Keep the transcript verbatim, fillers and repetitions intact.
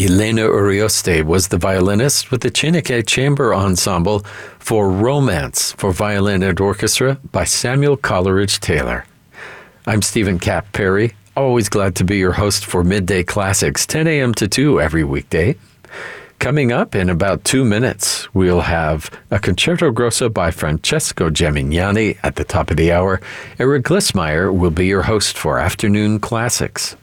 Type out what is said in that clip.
Elena Urioste was the violinist with the Chineke Chamber Ensemble for Romance for Violin and Orchestra by Samuel Coleridge Taylor. I'm Stephen Cap Perry, always glad to be your host for Midday Classics, ten a.m. to two every weekday. Coming up in about two minutes, we'll have a Concerto Grosso by Francesco Gemignani at the top of the hour. Eric Glissmeyer will be your host for Afternoon Classics.